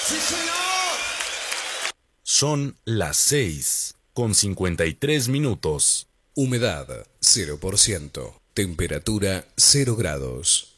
¡Sí, señor! Son las 6:53. Humedad 0%. Temperatura 0 grados.